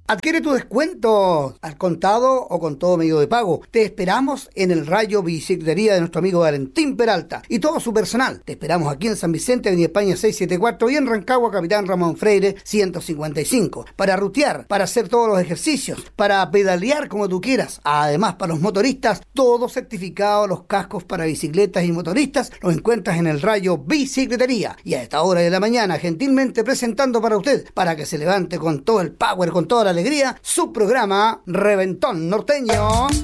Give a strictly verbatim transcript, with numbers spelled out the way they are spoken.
Adquiere tu descuento al contado o con todo medio de pago. Te esperamos en el Rayo Bicicletería de nuestro amigo Valentín Peralta y todo su personal. Te esperamos aquí en San Vicente, Avenida España seiscientos setenta y cuatro y en Rancagua, Capitán Ramón Freire ciento cincuenta y cinco. Para rutear, para hacer todos los ejercicios, para pedalear como tú quieras. Además, para los motoristas, todo certificado, los cascos para bicicletas y motoristas, los encuentras en el Rayo Bicicletería. Y a esta hora de la mañana, gentilmente presentando para usted, para que se levante con todo el power, con toda la alegría, su programa Reventón Norteño.